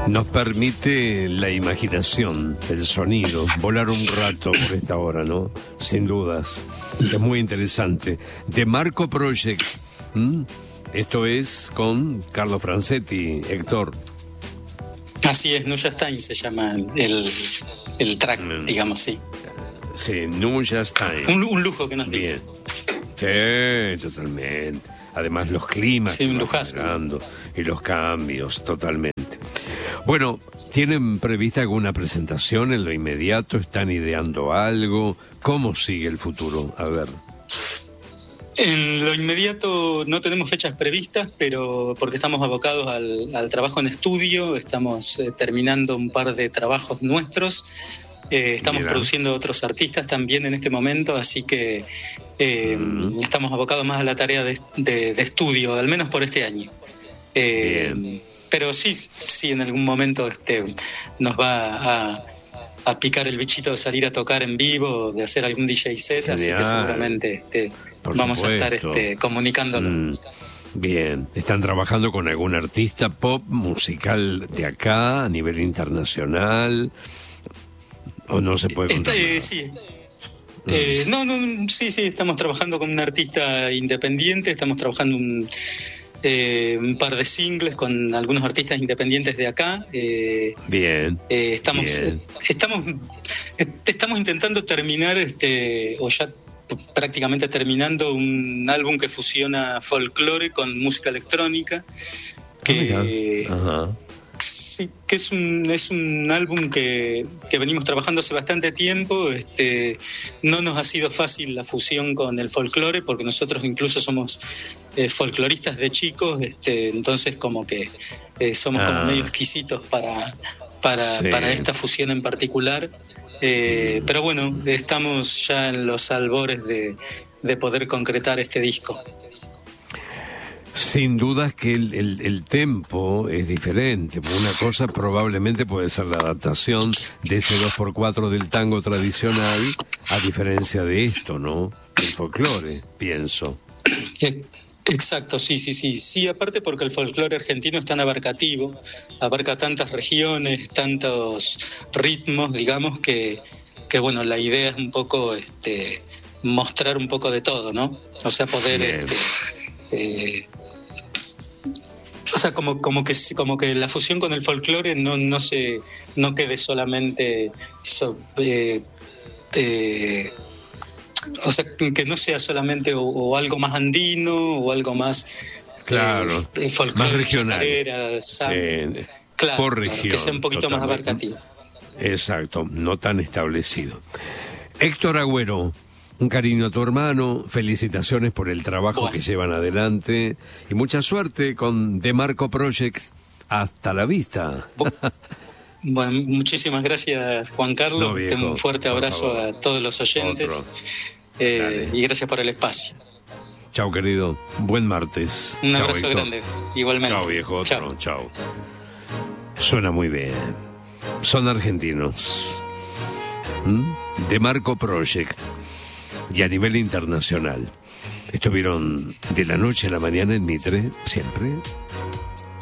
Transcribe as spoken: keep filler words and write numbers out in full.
Nos permite la imaginación, el sonido, volar un rato por esta hora, ¿no? Sin dudas. Es muy interesante. The Marco Project. ¿Mm? Esto es con Carlo Francetti, Héctor. Así es, New Jazz Time se llama el, el track, mm. digamos, sí. Sí, New Jazz Time. Un, un lujo que nos dio. Bien. Sí, totalmente. Además los climas sí, un lujazo. Y los cambios, totalmente. Bueno, ¿tienen prevista alguna presentación en lo inmediato? ¿Están ideando algo? ¿Cómo sigue el futuro? A ver. En lo inmediato no tenemos fechas previstas, pero porque estamos abocados al, al trabajo en estudio, estamos eh, terminando un par de trabajos nuestros, eh, estamos Mira. produciendo otros artistas también en este momento, así que eh, mm. estamos abocados más a la tarea de, de, de estudio, al menos por este año. Eh, Bien. Pero sí, sí, en algún momento este, nos va a, a picar el bichito de salir a tocar en vivo, de hacer algún D J set, Genial. Así que seguramente este, vamos supuesto. a estar este, comunicándolo. Mm, bien, ¿están trabajando con algún artista pop musical de acá, a nivel internacional? ¿O no se puede contar? Este, sí. Mm. Eh, no, no, sí, sí, estamos trabajando con un artista independiente, estamos trabajando un... Eh, un par de singles con algunos artistas independientes de acá. Eh, bien. Eh, estamos, bien. Eh, estamos, eh, estamos intentando terminar, este, o ya prácticamente terminando, un álbum que fusiona folclore con música electrónica. Que, Ajá. Sí, que es un es un álbum que, que venimos trabajando hace bastante tiempo. Este, no nos ha sido fácil la fusión con el folclore, porque nosotros incluso somos eh, folcloristas de chicos, este, entonces como que eh, somos ah. como medio exquisitos para para, sí. para esta fusión en particular. Eh, mm. Pero bueno, estamos ya en los albores de, de poder concretar este disco. Sin dudas que el, el, el tempo es diferente. Una cosa probablemente puede ser la adaptación de ese dos por cuatro del tango tradicional, a diferencia de esto, ¿no? El folclore, pienso. Exacto, sí, sí, sí. Sí, aparte porque el folclore argentino es tan abarcativo, abarca tantas regiones, tantos ritmos, digamos, que, que bueno, la idea es un poco este, mostrar un poco de todo, ¿no? O sea, poder... este, eh, O sea, como como que como que la fusión con el folclore no no se no quede solamente so, eh, eh, o sea, que no sea solamente o, o algo más andino o algo más claro eh, más regional, chacarera, sam, eh, claro, por región, claro, que sea un poquito totalmente. Más abarcativo. Exacto, no tan establecido. Héctor Agüero, un cariño a tu hermano, felicitaciones por el trabajo bueno. que llevan adelante y mucha suerte con The Marco Project. Hasta la vista. Bueno, muchísimas gracias, Juan Carlos. No, viejo, un fuerte abrazo a todos los oyentes eh, y gracias por el espacio. Chao, querido. Buen martes. Un Chau, abrazo Héctor. grande. Igualmente. Chao, viejo. Otro. Chao. Suena muy bien. Son argentinos. ¿Mm? The Marco Project. Y a nivel internacional. Estuvieron de la noche a la mañana en Mitre, siempre.